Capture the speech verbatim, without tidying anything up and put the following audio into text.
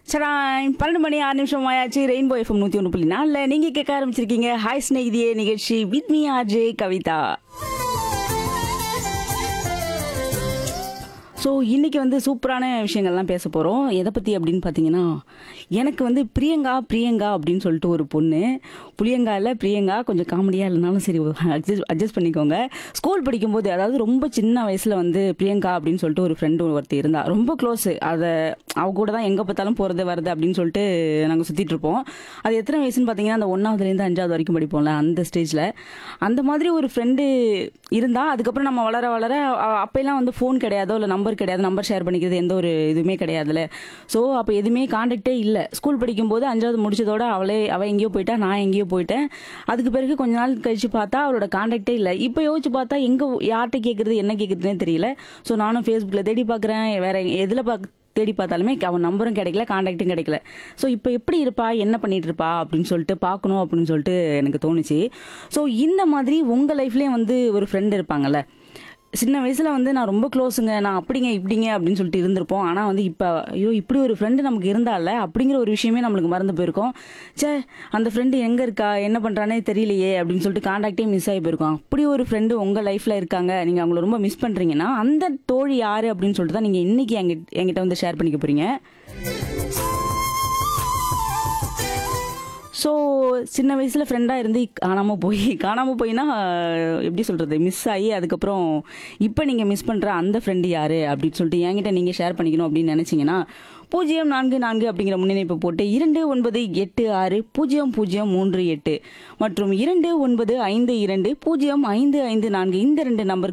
சடாய் பன்னெண்டு மணி ஆறு நிமிஷம் ஆயாச்சு. ரெயின்போ எஃப்எம் நூற்றி ஒன்று புள்ளி நாலில் நீங்கள் கேட்க ஆரம்பிச்சிருக்கீங்க ஹாய் ஸ்நேகிதியே நிகழ்ச்சி with me RJ Kavitha. So இன்றைக்கி வந்து சூப்பரான விஷயங்கள்லாம் பேச போகிறோம். எதை பற்றி அப்படின்னு பார்த்தீங்கன்னா, எனக்கு வந்து பிரியங்கா பிரியங்கா அப்படின்னு சொல்லிட்டு ஒரு பொண்ணு, புளியங்கா இல்லை பிரியங்கா, கொஞ்சம் காமெடியாக இல்லைனாலும் சரி அட்ஜஸ்ட் அட்ஜஸ்ட் பண்ணிக்கோங்க. ஸ்கூல் படிக்கும்போது, அதாவது ரொம்ப சின்ன வயசில் வந்து பிரியங்கா அப்படின்னு சொல்லிட்டு ஒரு ஃப்ரெண்டு ஒருத்தர் இருந்தா, ரொம்ப க்ளோஸு. அதை அவ கூட தான் எங்கே பார்த்தாலும் போகிறது வருது அப்படின்னு சொல்லிட்டு நாங்கள் சுற்றிட்டு இருப்போம். அது எத்தனை வயசுன்னு பார்த்தீங்கன்னா, அந்த ஒன்றாவதுலேருந்து அஞ்சாவது வரைக்கும் படிப்போம்ல, அந்த ஸ்டேஜில் அந்த மாதிரி ஒரு ஃப்ரெண்டு இருந்தால். அதுக்கப்புறம் நம்ம வளர வளர அ- அப்போல்லாம் வந்து ஃபோன் கிடையாதோ இல்லை நம்பர் கிடையாது, நம்பர் ஷேர் பண்ணிக்கிறது எந்த ஒரு இதுவுமே கிடையாதுல்ல. ஸோ அப்போ எதுவுமே காண்டாக்டே இல்லை. ஸ்கூல் படிக்கும்போது அஞ்சாவது முடிச்சதோட அவளே அவள் எங்கேயோ போயிட்டா, நான் எங்கேயோ போயிட்டேன். அதுக்கு பிறகு கொஞ்ச நாள் கழிச்சு பார்த்தா அவளோட காண்டாக்டே இல்லை. இப்போ யோசிச்சு பார்த்தா எங்கே யார்கிட்ட கேட்குறது என்ன கேட்குறதுனே தெரியல. ஸோ நானும் ஃபேஸ்புக்கில் தேடி பார்க்குறேன், வேற எதில் பார்க்க தேடி பார்த்தாலுமே அவன் நம்பரும் கிடைக்கல, காண்டாக்டும் கிடைக்கல. ஸோ இப்போ எப்படி இருப்பா, என்ன பண்ணிட்டு இருப்பா அப்படின்னு சொல்லிட்டு பார்க்கணும் அப்படின்னு சொல்லிட்டு எனக்கு தோணுச்சு. ஸோ இந்த மாதிரி உங்கள் லைஃப்லேயும் வந்து ஒரு ஃப்ரெண்டு இருப்பாங்கல்ல. சின்ன வயசில் வந்து நான் ரொம்ப க்ளோஸுங்க, நான் அப்படிங்க இப்படிங்க அப்படின்னு சொல்லிட்டு இருந்திருப்போம். ஆனால் வந்து இப்போ ஐயோ இப்படி ஒரு ஃப்ரெண்டு நமக்கு இருந்தால அப்படிங்கிற ஒரு விஷயமே நம்மளுக்கு மறந்து போயிருக்கோம். சே, அந்த ஃப்ரெண்டு எங்கே இருக்கா, என்ன பண்ணுறானே தெரியலையே அப்படின்னு சொல்லிட்டு காண்டாக்டே மிஸ் ஆகி போயிருக்கோம். அப்படி ஒரு ஃப்ரெண்டு உங்கள் லைஃப்பில் இருக்காங்க, நீங்கள் அவங்கள ரொம்ப மிஸ் பண்ணுறீங்கன்னா அந்த தோழி யார் அப்படின்னு சொல்லிட்டு தான் நீங்கள் இன்றைக்கி எங்கிட்ட என்கிட்ட வந்து ஷேர் பண்ணிக்க போகிறீங்க. ஸோ சின்ன வயசில் ஃப்ரெண்டாக இருந்து காணாமல் போய் காணாமல் போயினா எப்படி சொல்கிறது, மிஸ் ஆகி அதுக்கப்புறம் இப்போ நீங்கள் மிஸ் பண்ணுற அந்த ஃப்ரெண்டு யார் அப்படின்னு சொல்லிட்டு என்கிட்ட நீங்கள் ஷேர் பண்ணிக்கணும் அப்படின்னு நினச்சிங்கன்னா, பூஜ்ஜியம் நான்கு நான்கு அப்படிங்கிற முன்னிணைப்பு போட்டு இரண்டு ஒன்பது எட்டு ஆறு பூஜ்ஜியம் பூஜ்ஜியம் மூன்று எட்டு மற்றும் இரண்டு ஒன்பது ஐந்து இரண்டு பூஜ்ஜியம் ஐந்து ஐந்து நான்கு இந்த ரெண்டு நம்பருக்கு